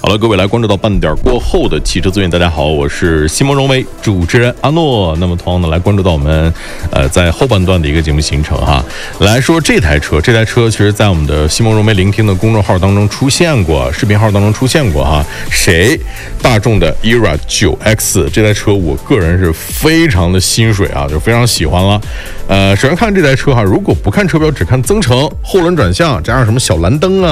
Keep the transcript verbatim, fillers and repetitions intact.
好了，各位来关注到半点过后的汽车资讯。大家好，我是西蒙荣威主持人阿诺。那么同样的来关注到我们呃在后半段的一个节目行程哈，来说这台车，这台车其实在我们的西蒙荣威聆听的公众号当中出现过，视频号当中出现过哈。谁？大众的 E R A 九 X 这台车，我个人是非常的心水啊，就非常喜欢了。呃，首先看这台车哈，如果不看车标，只看增程、后轮转向，加上什么小蓝灯啊。